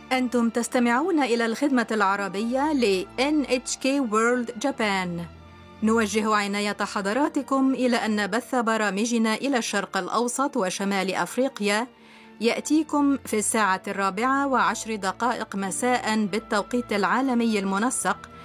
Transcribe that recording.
أنتم تستمعون إلى الخدمة العربية ل NHK World Japan. نوجه عناية حضراتكم إلى أن بث برامجنا إلى الشرق الأوسط وشمال أفريقيا يأتيكم في الساعة 4:10 مساء بالتوقيت العالمي المنسق